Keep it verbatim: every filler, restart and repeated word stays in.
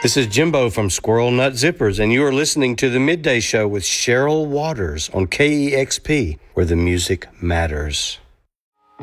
This is Jimbo from Squirrel Nut Zippers, and you are listening to The Midday Show with Cheryl Waters on K E X P, where the music matters.